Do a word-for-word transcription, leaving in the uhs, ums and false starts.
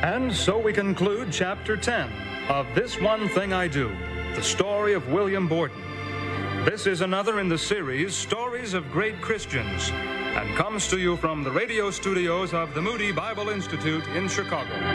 And so we conclude Chapter ten of This One Thing I Do, the story of William Borden. This is another in the series, Stories of Great Christians, and comes to you from the radio studios of the Moody Bible Institute in Chicago.